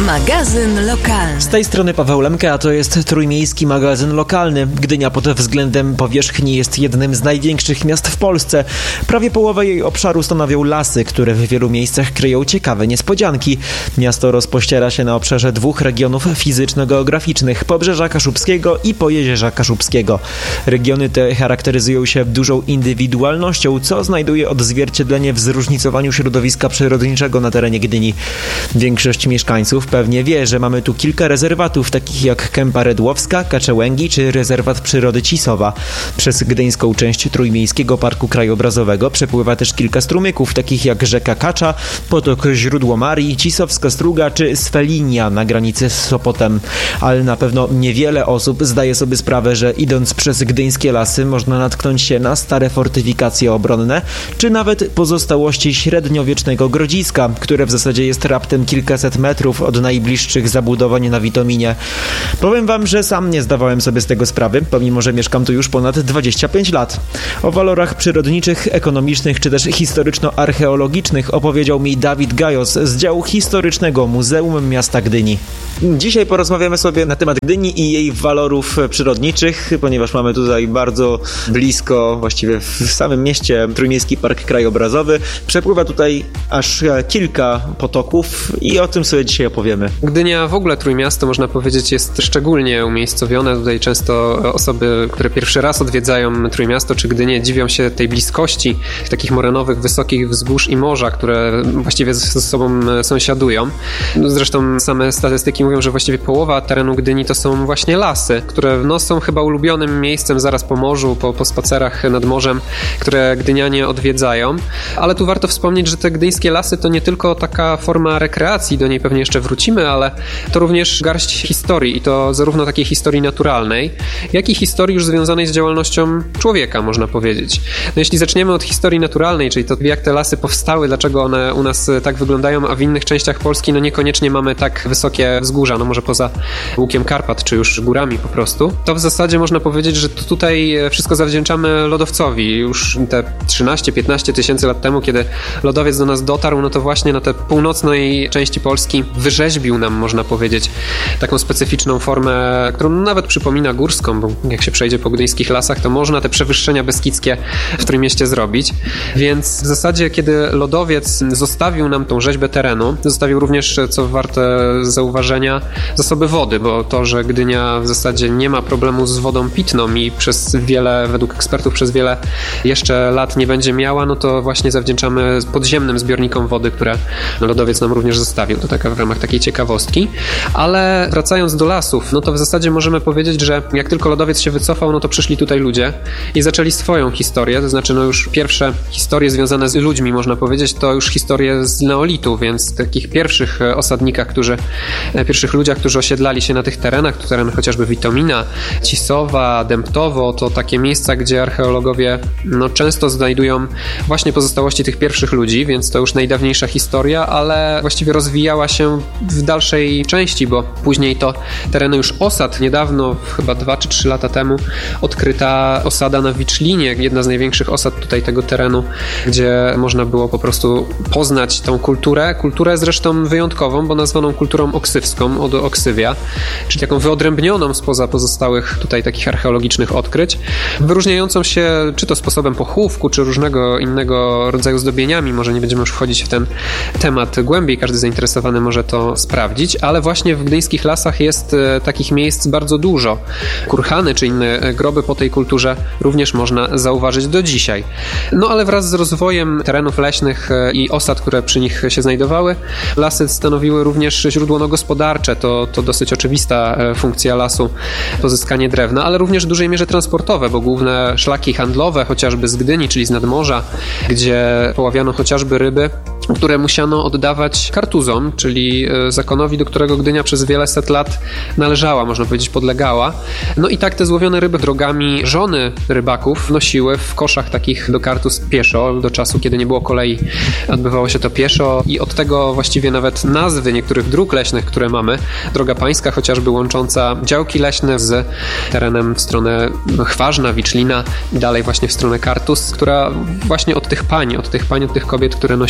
Magazyn lokalny. Z tej strony Paweł Lemke, a to jest trójmiejski magazyn lokalny. Gdynia pod względem powierzchni jest jednym z największych miast w Polsce. Prawie połowę jej obszaru stanowią lasy, które w wielu miejscach kryją ciekawe niespodzianki. Miasto rozpościera się na obszarze dwóch regionów fizyczno-geograficznych, Pobrzeża Kaszubskiego i Pojezierza Kaszubskiego. Regiony te charakteryzują się dużą indywidualnością, co znajduje odzwierciedlenie w zróżnicowaniu środowiska przyrodniczego na terenie Gdyni. Większość mieszkańców pewnie wie, że mamy tu kilka rezerwatów, takich jak Kępa Redłowska, Kaczełęgi czy rezerwat przyrody Cisowa. Przez gdyńską część Trójmiejskiego Parku Krajobrazowego przepływa też kilka strumyków, takich jak rzeka Kacza, potok Źródło Marii, Cisowska Struga czy Sfelinia na granicy z Sopotem. Ale na pewno niewiele osób zdaje sobie sprawę, że idąc przez gdyńskie lasy można natknąć się na stare fortyfikacje obronne, czy nawet pozostałości średniowiecznego grodziska, które w zasadzie jest raptem kilkaset metrów od najbliższych zabudowań na Witominie. Powiem wam, że sam nie zdawałem sobie z tego sprawy, pomimo że mieszkam tu już ponad 25 lat. O walorach przyrodniczych, ekonomicznych czy też historyczno-archeologicznych opowiedział mi Dawid Gajos z działu historycznego Muzeum Miasta Gdyni. Dzisiaj porozmawiamy sobie na temat Gdyni i jej walorów przyrodniczych, ponieważ mamy tutaj bardzo blisko, właściwie w samym mieście, Trójmiejski Park Krajobrazowy. Przepływa tutaj aż kilka potoków i o tym sobie dzisiaj opowiemy. Gdynia, w ogóle Trójmiasto, można powiedzieć, jest szczególnie umiejscowione. Tutaj często osoby, które pierwszy raz odwiedzają Trójmiasto czy Gdynię, dziwią się tej bliskości takich morenowych, wysokich wzgórz i morza, które właściwie ze sobą sąsiadują. Zresztą same statystyki mówią, że właściwie połowa terenu Gdyni to są właśnie lasy, które są chyba ulubionym miejscem zaraz po morzu, po spacerach nad morzem, które gdynianie odwiedzają. Ale tu warto wspomnieć, że te gdyńskie lasy to nie tylko taka forma rekreacji, do niej pewnie jeszcze wrócimy, ale to również garść historii i to zarówno takiej historii naturalnej, jak i historii już związanej z działalnością człowieka, można powiedzieć. No jeśli zaczniemy od historii naturalnej, czyli to jak te lasy powstały, dlaczego one u nas tak wyglądają, a w innych częściach Polski no niekoniecznie mamy tak wysokie wzgórza, no może poza łukiem Karpat, czy już górami po prostu, to w zasadzie można powiedzieć, że tutaj wszystko zawdzięczamy lodowcowi. Już te 13-15 tysięcy lat temu, kiedy lodowiec do nas dotarł, no to właśnie na tej północnej części Polski wyrzeźbił nam, można powiedzieć, taką specyficzną formę, którą nawet przypomina górską, bo jak się przejdzie po gdyńskich lasach, to można te przewyższenia beskidzkie w Trójmieście zrobić. Więc w zasadzie, kiedy lodowiec zostawił nam tą rzeźbę terenu, zostawił również, co warte zauważenia, zasoby wody, bo to, że Gdynia w zasadzie nie ma problemu z wodą pitną i według ekspertów przez wiele jeszcze lat nie będzie miała, no to właśnie zawdzięczamy podziemnym zbiornikom wody, które lodowiec nam również zostawił. To taka w ramach takiej ciekawostki. Ale wracając do lasów, no to w zasadzie możemy powiedzieć, że jak tylko lodowiec się wycofał, no to przyszli tutaj ludzie i zaczęli swoją historię, to znaczy no już pierwsze historie związane z ludźmi, można powiedzieć, to już historie z neolitu, więc takich pierwszych osadnikach, pierwszych ludziach, którzy osiedlali się na tych terenach chociażby Witomina, Cisowa, Dębtowo, to takie miejsca, gdzie archeologowie no często znajdują właśnie pozostałości tych pierwszych ludzi, więc to już najdawniejsza historia, ale właściwie rozwijała się w dalszej części, bo później to tereny już osad. Niedawno, chyba 2 czy 3 lata temu, odkryta osada na Wiczlinie, jedna z największych osad tutaj tego terenu, gdzie można było po prostu poznać tą kulturę zresztą wyjątkową, bo nazwaną kulturą oksywską, od Oksywia, czyli taką wyodrębnioną spoza pozostałych tutaj takich archeologicznych odkryć, wyróżniającą się czy to sposobem pochówku, czy różnego innego rodzaju zdobieniami. Może nie będziemy już wchodzić w ten temat głębiej, każdy zainteresowany może to sprawdzić, ale właśnie w gdyńskich lasach jest takich miejsc bardzo dużo. Kurhany czy inne groby po tej kulturze również można zauważyć do dzisiaj. No ale wraz z rozwojem terenów leśnych i osad, które przy nich się znajdowały, lasy stanowiły również źródło gospodarcze. To dosyć oczywista funkcja lasu, pozyskanie drewna, ale również w dużej mierze transportowe, bo główne szlaki handlowe, chociażby z Gdyni, czyli z nadmorza, gdzie poławiano chociażby ryby, które musiano oddawać kartuzom, czyli zakonowi, do którego Gdynia przez wiele set lat należała, można powiedzieć podlegała. No i tak te złowione ryby drogami żony rybaków nosiły w koszach takich do kartuz pieszo, do czasu, kiedy nie było kolei, odbywało się to pieszo i od tego właściwie nawet nazwy niektórych dróg leśnych, które mamy, droga pańska chociażby łącząca działki leśne z terenem w stronę Chważna, Wiczlina i dalej właśnie w stronę Kartuz, która właśnie od tych pań, od tych kobiet, które nosiły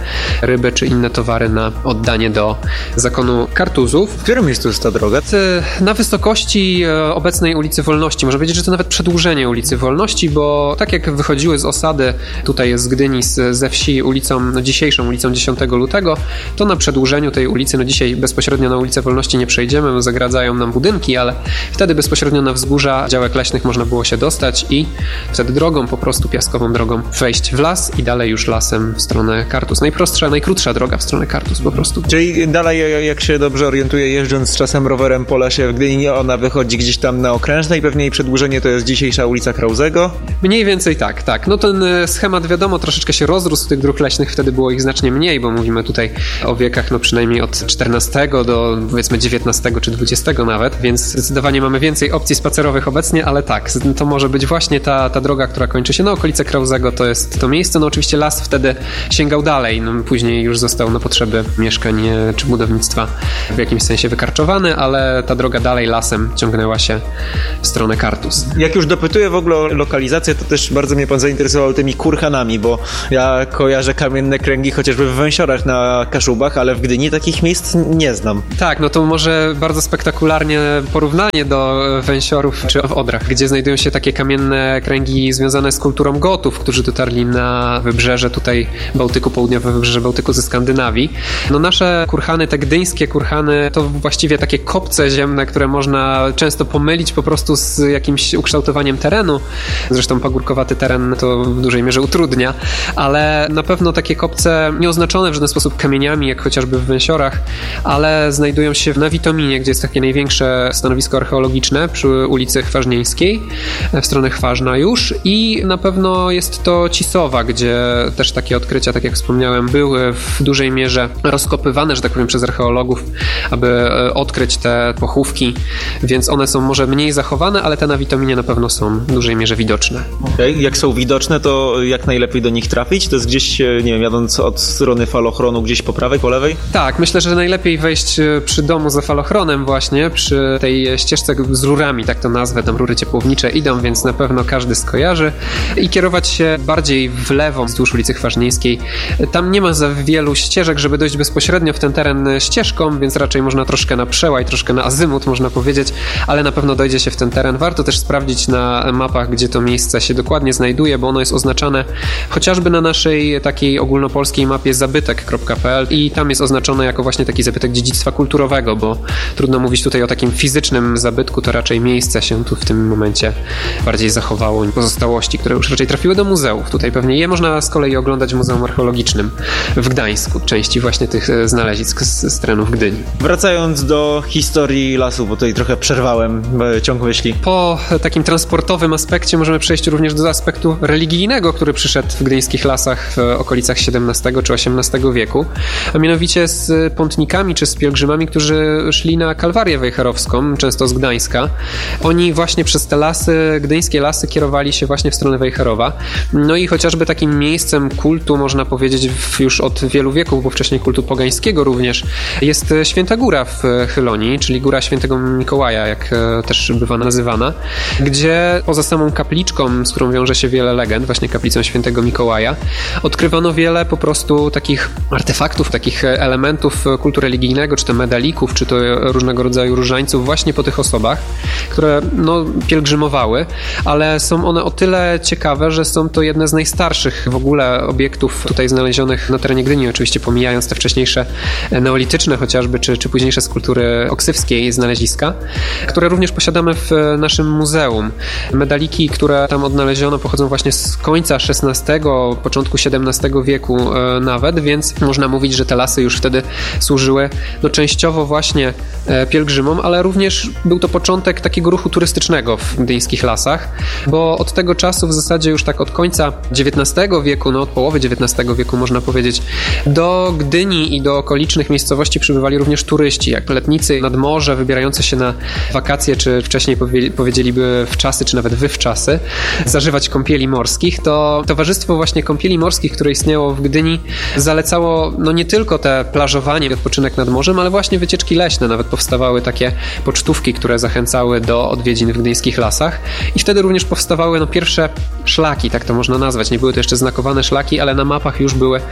ryby czy inne towary na oddanie do zakonu Kartuzów. W którym miejscu jest ta droga? Na wysokości obecnej ulicy Wolności. Można powiedzieć, że to nawet przedłużenie ulicy Wolności, bo tak jak wychodziły z osady tutaj z Gdyni, ze wsi dzisiejszą ulicą 10 lutego, to na przedłużeniu tej ulicy, dzisiaj bezpośrednio na ulicę Wolności nie przejdziemy, bo zagradzają nam budynki, ale wtedy bezpośrednio na wzgórza działek leśnych można było się dostać i wtedy drogą, po prostu piaskową drogą wejść w las i dalej już lasem w stronę Kartuz. Najprostsza, najkrótsza droga w stronę Kartuz po prostu. Czyli dalej, jak się dobrze orientuję, jeżdżąc czasem rowerem po lesie w Gdyni, ona wychodzi gdzieś tam na Okrężnej, pewnie jej przedłużenie to jest dzisiejsza ulica Krauzego? Mniej więcej tak. No ten schemat wiadomo troszeczkę się rozrósł tych dróg leśnych, wtedy było ich znacznie mniej, bo mówimy tutaj o wiekach przynajmniej od XIV do powiedzmy XIX czy XX nawet, więc zdecydowanie mamy więcej opcji spacerowych obecnie, ale tak, to może być właśnie ta droga, która kończy się na okolice Krauzego, to jest to miejsce. No oczywiście las wtedy sięgał dalej, później już został na potrzeby mieszkań czy budownictwa w jakimś sensie wykarczowany, ale ta droga dalej lasem ciągnęła się w stronę Kartuz. Jak już dopytuję w ogóle o lokalizację, to też bardzo mnie pan zainteresował tymi kurhanami, bo ja kojarzę kamienne kręgi chociażby w Węsiorach na Kaszubach, ale w Gdyni takich miejsc nie znam. Tak, no to może bardzo spektakularnie porównanie do Węsiorów czy w Odrach, gdzie znajdują się takie kamienne kręgi związane z kulturą Gotów, którzy dotarli na wybrzeże tutaj Bałtyku, południowe wybrzeże Bałtyku ze Skandynawii. No nasze kurhany, te gdyńskie kurhany, to właściwie takie kopce ziemne, które można często pomylić po prostu z jakimś ukształtowaniem terenu. Zresztą pagórkowaty teren to w dużej mierze utrudnia, ale na pewno takie kopce nieoznaczone w żaden sposób kamieniami, jak chociażby w Węsiorach, ale znajdują się na Witominie, gdzie jest takie największe stanowisko archeologiczne przy ulicy Chwaźnieńskiej, w stronę Chważna już, i na pewno jest to Cisowa, gdzie też takie odkrycia, tak jak wspomniałem, były w dużej mierze rozkopywane, że tak powiem, przez archeologów, aby odkryć te pochówki, więc one są może mniej zachowane, ale te na Witominie na pewno są w dużej mierze widoczne. Okay. Jak są widoczne, to jak najlepiej do nich trafić? To jest gdzieś, nie wiem, jadąc od strony falochronu, gdzieś po prawej, po lewej? Tak, myślę, że najlepiej wejść przy domu za falochronem właśnie, przy tej ścieżce z rurami, tak to nazwę, tam rury ciepłownicze idą, więc na pewno każdy skojarzy, i kierować się bardziej w lewo wzdłuż ulicy Chwaźnieńskiej. Tam nie ma za wielu ścieżek, żeby dojść bezpośrednio w ten teren ścieżką, więc raczej można troszkę na przełaj, troszkę na azymut, można powiedzieć, ale na pewno dojdzie się w ten teren. Warto też sprawdzić na mapach, gdzie to miejsce się dokładnie znajduje, bo ono jest oznaczane chociażby na naszej takiej ogólnopolskiej mapie zabytek.pl i tam jest oznaczone jako właśnie taki zabytek dziedzictwa kulturowego, bo trudno mówić tutaj o takim fizycznym zabytku, to raczej miejsce się tu w tym momencie bardziej zachowało, pozostałości, które już raczej trafiły do muzeów. Tutaj pewnie je można z kolei oglądać w Muzeum Archeologicznym w Gdańsku, części właśnie tych znalezisk z terenów Gdyni. Wracając do historii lasu, bo tutaj trochę przerwałem ciąg myśli. Po takim transportowym aspekcie możemy przejść również do aspektu religijnego, który przyszedł w gdyńskich lasach w okolicach XVII czy XVIII wieku, a mianowicie z pątnikami czy z pielgrzymami, którzy szli na Kalwarię Wejherowską, często z Gdańska. Oni właśnie przez te lasy, gdyńskie lasy, kierowali się właśnie w stronę Wejherowa. No i chociażby takim miejscem kultu, można powiedzieć, już od wielu wieków, bo wcześniej kultu pogańskiego również, jest Święta Góra w Chylonii, czyli Góra Świętego Mikołaja, jak też bywa nazywana, gdzie poza samą kapliczką, z którą wiąże się wiele legend, właśnie kaplicą Świętego Mikołaja, odkrywano wiele po prostu takich artefaktów, takich elementów kultu religijnego, czy to medalików, czy to różnego rodzaju różańców właśnie po tych osobach, które pielgrzymowały, ale są one o tyle ciekawe, że są to jedne z najstarszych w ogóle obiektów tutaj znalezionych na terenie Gdyni, oczywiście pomijając te wcześniejsze neolityczne chociażby, czy późniejsze z kultury oksywskiej znaleziska, które również posiadamy w naszym muzeum. Medaliki, które tam odnaleziono, pochodzą właśnie z końca XVI, początku XVII wieku nawet, więc można mówić, że te lasy już wtedy służyły częściowo właśnie pielgrzymom, ale również był to początek takiego ruchu turystycznego w gdyńskich lasach, bo od tego czasu w zasadzie już tak od końca XIX wieku, od połowy XIX wieku można powiedzieć, do Gdyni i do okolicznych miejscowości przybywali również turyści, jak letnicy nad morze wybierający się na wakacje, czy wcześniej powiedzieliby wczasy, czy nawet wywczasy, zażywać kąpieli morskich. To towarzystwo właśnie kąpieli morskich, które istniało w Gdyni, zalecało nie tylko te plażowanie, odpoczynek nad morzem, ale właśnie wycieczki leśne. Nawet powstawały takie pocztówki, które zachęcały do odwiedzin w gdyńskich lasach i wtedy również powstawały pierwsze szlaki, tak to można nazwać. Nie były to jeszcze znakowane szlaki, ale na mapach już były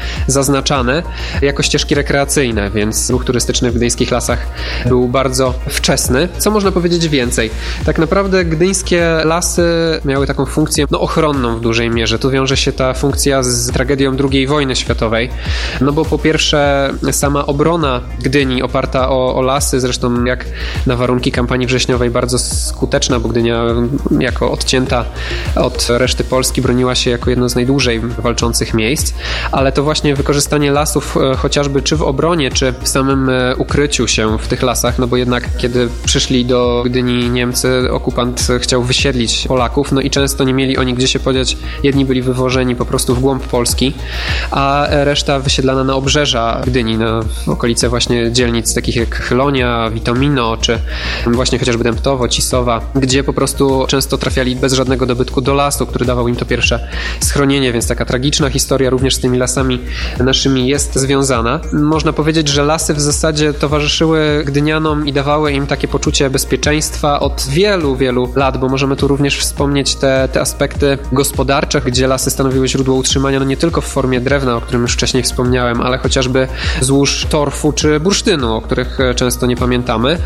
zaznaczane jako ścieżki rekreacyjne, więc ruch turystyczny w gdyńskich lasach był bardzo wczesny. Co można powiedzieć więcej? Tak naprawdę gdyńskie lasy miały taką funkcję ochronną w dużej mierze. Tu wiąże się ta funkcja z tragedią II wojny światowej, bo po pierwsze sama obrona Gdyni oparta o lasy, zresztą jak na warunki kampanii wrześniowej bardzo skuteczna, bo Gdynia jako odcięta od reszty Polski broniła się jako jedno z najdłużej walczących miejsc, ale to właśnie wykorzystanie lasów chociażby czy w obronie, czy w samym ukryciu się w tych lasach, bo jednak kiedy przyszli do Gdyni Niemcy, okupant chciał wysiedlić Polaków, i często nie mieli oni gdzie się podziać. Jedni byli wywożeni po prostu w głąb Polski, a reszta wysiedlana na obrzeża Gdyni, w okolice właśnie dzielnic takich jak Chylonia, Witomino, czy właśnie chociażby Dębtowo, Cisowa, gdzie po prostu często trafiali bez żadnego dobytku do lasu, który dawał im to pierwsze schronienie, więc taka tragiczna historia również z tymi lasami naszymi jest związana. Można powiedzieć, że lasy w zasadzie towarzyszyły Gdynianom i dawały im takie poczucie bezpieczeństwa od wielu, wielu lat, bo możemy tu również wspomnieć te aspekty gospodarcze, gdzie lasy stanowiły źródło utrzymania, nie tylko w formie drewna, o którym już wcześniej wspomniałem, ale chociażby złóż torfu czy bursztynu, o których często nie pamiętamy.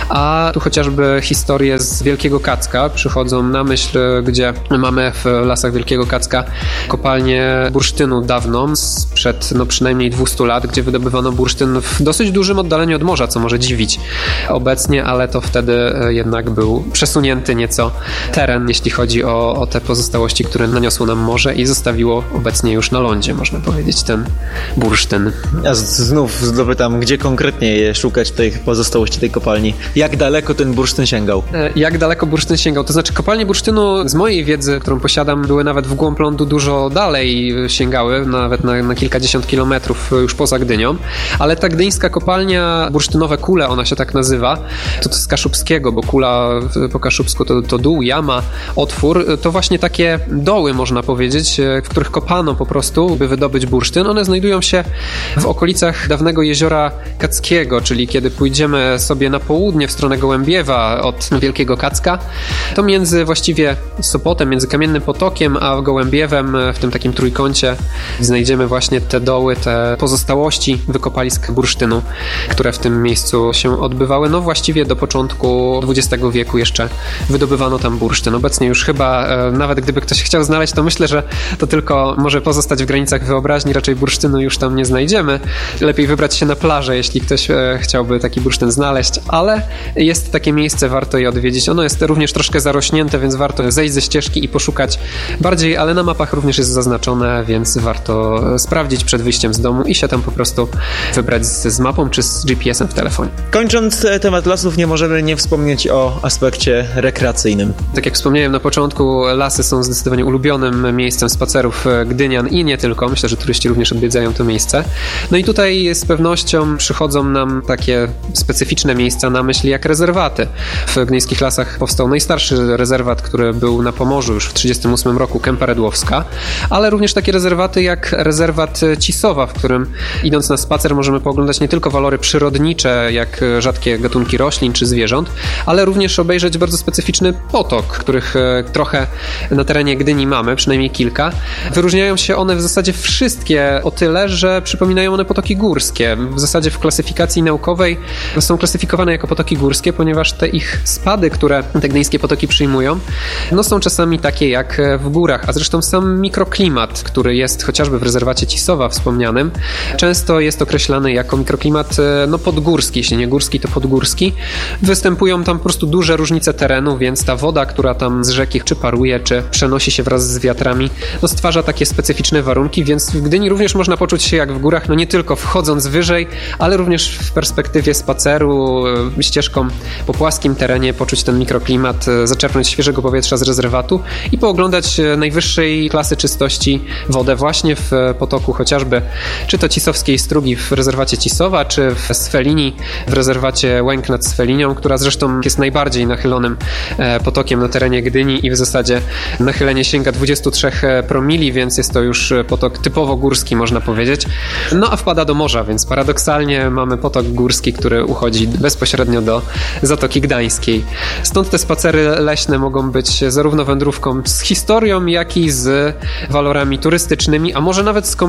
A tu chociażby historie z Wielkiego Kacka przychodzą na myśl, gdzie mamy w lasach Wielkiego Kacka kopalnię bursztynu dawną, sprzed przynajmniej 200 lat, gdzie wydobywano bursztyn w dosyć dużym oddaleniu od morza, co może dziwić obecnie, ale to wtedy jednak był przesunięty nieco teren, jeśli chodzi o te pozostałości, które naniosło nam morze i zostawiło obecnie już na lądzie, można powiedzieć, ten bursztyn. Ja znów dopytam, gdzie konkretnie szukać tych pozostałości tej kopalni? Jak daleko ten bursztyn sięgał? Jak daleko bursztyn sięgał? To znaczy kopalnie bursztynu, z mojej wiedzy, którą posiadam, były nawet w głąb lądu dużo dalej sięgały, nawet na kilkadziesiąt kilometrów już poza Gdynią, ale ta gdyńska kopalnia, bursztynowe kule, ona się tak nazywa, to z kaszubskiego, bo kula po kaszubsku to dół, jama, otwór, to właśnie takie doły, można powiedzieć, w których kopano po prostu, by wydobyć bursztyn. One znajdują się w okolicach dawnego jeziora Kackiego, czyli kiedy pójdziemy sobie na południe w stronę Gołębiewa od Wielkiego Kacka, to między właściwie Sopotem, między Kamiennym Potokiem a Gołębiewem, w tym takim trójkącie, znajdziemy właśnie te doły, te pozostałości wykopalisk bursztynu, które w tym miejscu się odbywały. Właściwie do początku XX wieku jeszcze wydobywano tam bursztyn. Obecnie już chyba, nawet gdyby ktoś chciał znaleźć, to myślę, że to tylko może pozostać w granicach wyobraźni, raczej bursztynu już tam nie znajdziemy. Lepiej wybrać się na plażę, jeśli ktoś chciałby taki bursztyn znaleźć, ale jest takie miejsce, warto je odwiedzić. Ono jest również troszkę zarośnięte, więc warto zejść ze ścieżki i poszukać bardziej, ale na mapach również jest zaznaczone, więc warto sprawdzić przed wyjściem z domu i się tam po prostu wybrać z mapą czy z GPS-em w telefonie. Kończąc temat lasów, nie możemy nie wspomnieć o aspekcie rekreacyjnym. Tak jak wspomniałem na początku, lasy są zdecydowanie ulubionym miejscem spacerów gdynian i nie tylko. Myślę, że turyści również odwiedzają to miejsce. I tutaj z pewnością przychodzą nam takie specyficzne miejsca na myśl jak rezerwaty. W gdyńskich lasach powstał najstarszy rezerwat, który był na Pomorzu już w 1938 roku, Kępa Redłowska, ale również takie rezerwaty jak rezerwat Cisowa, w którym idąc na spacer możemy pooglądać nie tylko walory przyrodnicze, jak rzadkie gatunki roślin czy zwierząt, ale również obejrzeć bardzo specyficzny potok, których trochę na terenie Gdyni mamy, przynajmniej kilka. Wyróżniają się one w zasadzie wszystkie o tyle, że przypominają one potoki górskie. W zasadzie w klasyfikacji naukowej są klasyfikowane jako potoki górskie, ponieważ te ich spady, które te gdyńskie potoki przyjmują, są czasami takie jak w górach, a zresztą sam mikroklimat, który jest chociażby w rezerwacie Cisowa wspomnianym, często jest określany jako mikroklimat podgórski, jeśli nie górski, to podgórski. Występują tam po prostu duże różnice terenu, więc ta woda, która tam z rzeki czy paruje, czy przenosi się wraz z wiatrami, stwarza takie specyficzne warunki, więc w Gdyni również można poczuć się jak w górach, nie tylko wchodząc wyżej, ale również w perspektywie spaceru ścieżką po płaskim terenie, poczuć ten mikroklimat, zaczerpnąć świeżego powietrza z rezerwatu i pooglądać najwyższej klasy czystości wodę właśnie w potoku chociażby, czy to Cisowskiej Strugi w rezerwacie Cisowa, czy w Sfelini w rezerwacie Łęk nad Sfelinią, która zresztą jest najbardziej nachylonym potokiem na terenie Gdyni i w zasadzie nachylenie sięga 23 promili, więc jest to już potok typowo górski, można powiedzieć. A wpada do morza, więc paradoksalnie mamy potok górski, który uchodzi bezpośrednio do Zatoki Gdańskiej. Stąd te spacery leśne mogą być zarówno wędrówką z historią, jak i z walorami turystycznymi, a może nawet z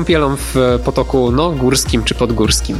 kąpielą w potoku górskim czy podgórskim.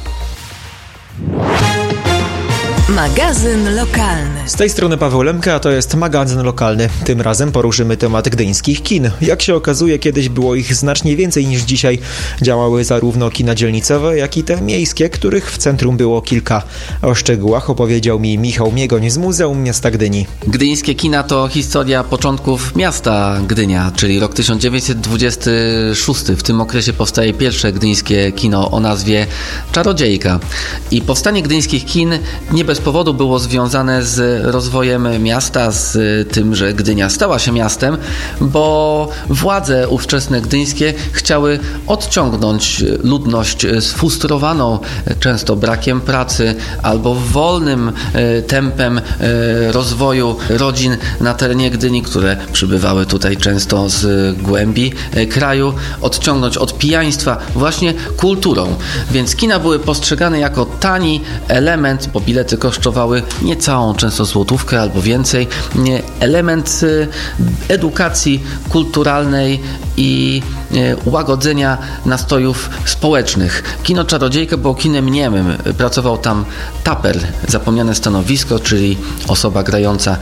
Magazyn lokalny. Z tej strony Paweł Lemka, a to jest magazyn lokalny. Tym razem poruszymy temat gdyńskich kin. Jak się okazuje, kiedyś było ich znacznie więcej niż dzisiaj. Działały zarówno kina dzielnicowe, jak i te miejskie, których w centrum było kilka. O szczegółach opowiedział mi Michał Miegoń z Muzeum Miasta Gdyni. Gdyńskie kina to historia początków miasta Gdynia, czyli rok 1926. W tym okresie powstaje pierwsze gdyńskie kino o nazwie Czarodziejka. I powstanie gdyńskich kin nie bez powodu było związane z rozwojem miasta, z tym, że Gdynia stała się miastem, bo władze ówczesne gdyńskie chciały odciągnąć ludność sfrustrowaną często brakiem pracy albo wolnym tempem rozwoju rodzin na terenie Gdyni, które przybywały tutaj często z głębi kraju, odciągnąć od pijaństwa właśnie kulturą. Więc kina były postrzegane jako tani element, bo bilety kosztowały niecałą często złotówkę albo więcej. Element edukacji kulturalnej i łagodzenia nastrojów społecznych. Kino Czarodziejka było kinem niemym. Pracował tam taper, zapomniane stanowisko, czyli osoba grająca